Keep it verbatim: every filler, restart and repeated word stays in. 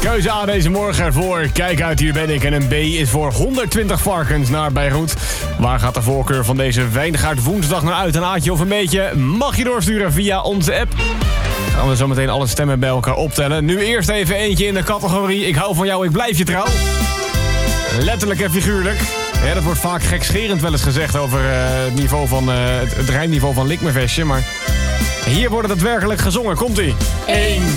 Keuze A deze morgen ervoor. Kijk uit, hier ben ik. En een B is voor honderdtwintig varkens naar Beirut. Waar gaat de voorkeur van deze Wijngaard woensdag naar uit? Een Aatje of een beetje? Mag je doorsturen via onze app. Gaan we zo meteen alle stemmen bij elkaar optellen. Nu eerst even eentje in de categorie Ik hou van jou, ik blijf je trouw. Letterlijk en figuurlijk. Ja, dat wordt vaak gekscherend wel eens gezegd over uh, het, niveau van, uh, het, het rijmniveau van Likmevestje. Maar hier wordt het daadwerkelijk gezongen. Komt-ie. één,